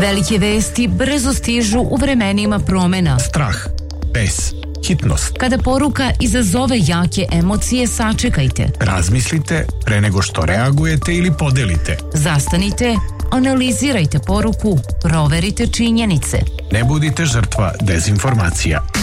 Velike vesti brzo stižu u vremenima promena. Strah, bes, hitnost. Kada poruka izazove jake emocije, sačekajte. Razmislite pre nego što reagujete ili podelite. Zastanite, analizirajte poruku, proverite činjenice. Ne budite žrtva dezinformacija.